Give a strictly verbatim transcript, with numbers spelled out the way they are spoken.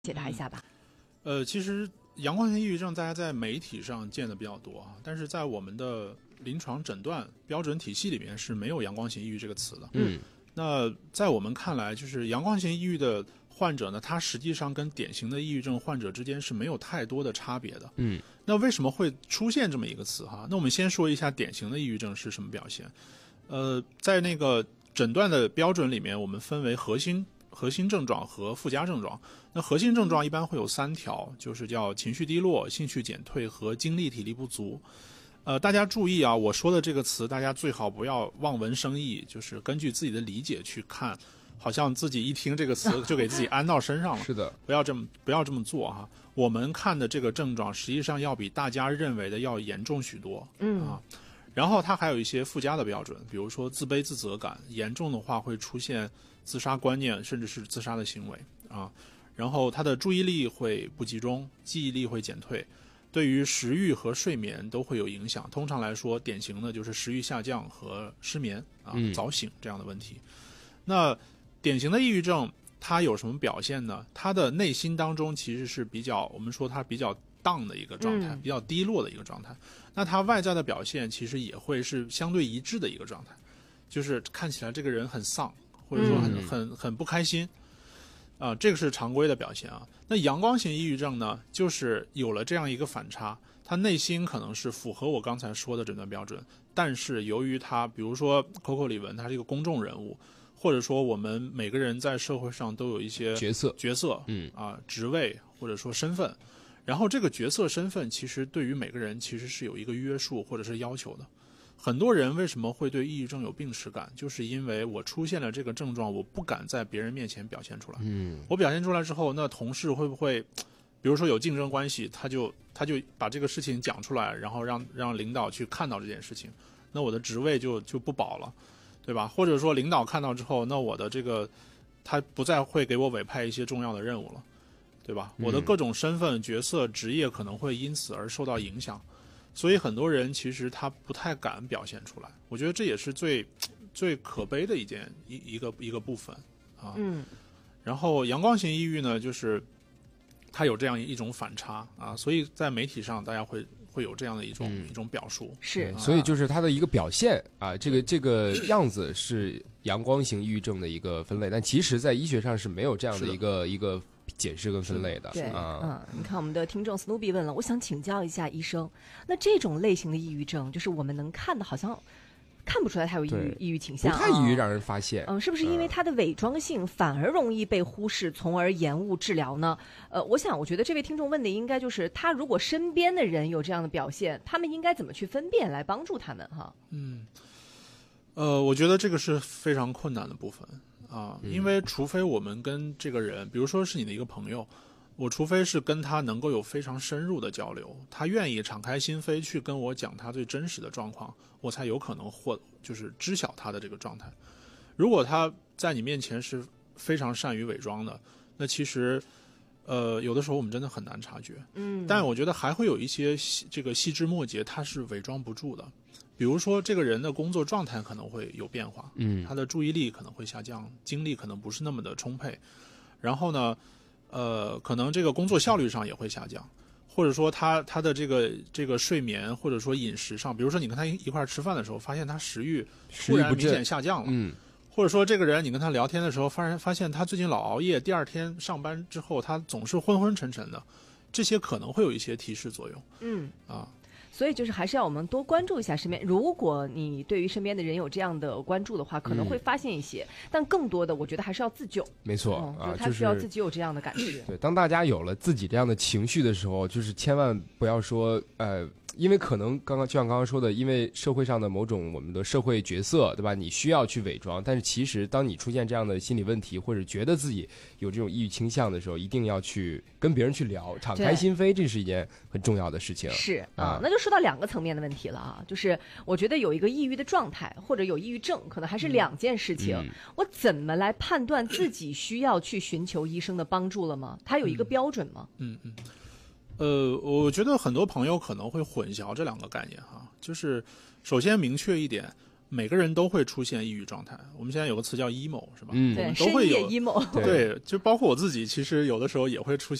解答一下吧。 呃，其实阳光型抑郁症大家在媒体上见的比较多啊，但是在我们的临床诊断标准体系里面是没有阳光型抑郁这个词的。 嗯， 那在我们看来，就是阳光型抑郁的患者呢，他实际上跟典型的抑郁症患者之间是没有太多的差别的。 嗯， 那为什么会出现这么一个词哈？那我们先说一下典型的抑郁症是什么表现。呃，在那个诊断的标准里面，我们分为核心核心症状和附加症状。那核心症状一般会有三条，就是叫情绪低落、兴趣减退和精力体力不足。呃，大家注意啊，我说的这个词，大家最好不要望文生义，就是根据自己的理解去看，好像自己一听这个词就给自己安到身上了。 是的， 不要这么不要这么做哈。我们看的这个症状，实际上要比大家认为的要严重许多。 嗯啊。然后它还有一些附加的标准，比如说自卑自责感，严重的话会出现自杀观念，甚至是自杀的行为啊。然后他的注意力会不集中，记忆力会减退，对于食欲和睡眠都会有影响。通常来说，典型的就是食欲下降和失眠啊、 嗯、 早醒这样的问题。那典型的抑郁症它有什么表现呢？它的内心当中其实是比较，我们说它比较down的一个状态、嗯、比较低落的一个状态。那它外在的表现其实也会是相对一致的一个状态，就是看起来这个人很丧，或者说很、嗯、很很不开心啊、呃，这个是常规的表现啊。那阳光型抑郁症呢，就是有了这样一个反差，他内心可能是符合我刚才说的诊断标准，但是由于他比如说 Coco 李玟他是一个公众人物，或者说我们每个人在社会上都有一些角色角色嗯啊、呃、职位或者说身份，然后这个角色身份其实对于每个人其实是有一个约束或者是要求的。很多人为什么会对抑郁症有病耻感，就是因为我出现了这个症状，我不敢在别人面前表现出来。 嗯， 我表现出来之后，那同事会不会比如说有竞争关系，他就他就把这个事情讲出来，然后让让领导去看到这件事情，那我的职位就就不保了，对吧？或者说领导看到之后，那我的这个他不再会给我委派一些重要的任务了，对吧？我的各种身份、角色、职业可能会因此而受到影响，所以很多人其实他不太敢表现出来。我觉得这也是最最可悲的一件一一个一个部分啊。 嗯。 然后阳光型抑郁呢，就是它有这样一种反差啊，所以在媒体上大家会会有这样的一种、嗯、一种表述。 是、 啊，所以就是它的一个表现啊，这个这个样子是阳光型抑郁症的一个分类，但其实在医学上是没有这样的一个一个解释跟分类的。 对啊， 嗯，你看我们的听众 Snoopy 问了，我想请教一下医生，那这种类型的抑郁症，就是我们能看的好像看不出来他有抑郁抑郁倾向、啊， 不太易于让人发现。 嗯，是不是因为它的伪装性反而容易被忽视，从而延误治疗呢？呃，我想，我觉得这位听众问的应该就是他如果身边的人有这样的表现，他们应该怎么去分辨来帮助他们哈？ 嗯，呃，我觉得这个是非常困难的部分啊，因为除非我们跟这个人，比如说是你的一个朋友。我除非是跟他能够有非常深入的交流，他愿意敞开心扉去跟我讲他最真实的状况，我才有可能获就是知晓他的这个状态。如果他在你面前是非常善于伪装的，那其实呃有的时候我们真的很难察觉。 嗯， 但我觉得还会有一些这个细枝末节他是伪装不住的。比如说这个人的工作状态可能会有变化， 嗯， 他的注意力可能会下降，精力可能不是那么的充沛，然后呢呃，可能这个工作效率上也会下降，或者说他他的这个这个睡眠或者说饮食上，比如说你跟他一一块吃饭的时候，发现他食欲突然明显下降了， 嗯， 或者说这个人你跟他聊天的时候，发现发现他最近老熬夜，第二天上班之后他总是昏昏沉沉的，这些可能会有一些提示作用， 嗯啊。 所以就是还是要我们多关注一下身边，如果你对于身边的人有这样的关注的话，可能会发现一些、嗯、但更多的我觉得还是要自救。 没错、 嗯、啊，他需要自己有这样的感觉、就是、 对，当大家有了自己这样的情绪的时候，就是千万不要说呃因为可能刚刚就像刚刚说的，因为社会上的某种我们的社会角色，对吧？你需要去伪装，但是其实当你出现这样的心理问题，或者觉得自己有这种抑郁倾向的时候，一定要去跟别人去聊，敞开心扉，这是一件很重要的事情。 是啊、呃，那就说到两个层面的问题了啊，就是我觉得有一个抑郁的状态，或者有抑郁症，可能还是两件事情。嗯、我怎么来判断自己需要去寻求医生的帮助了吗？它有一个标准吗？ 嗯嗯。嗯呃，我觉得很多朋友可能会混淆这两个概念哈，就是首先明确一点， 每个人都会出现抑郁状态。我们现在有个词叫 emo 是吧？ 嗯， 我对， 们都会有深夜 emo， 对对，就包括我自己，其实有的时候也会出现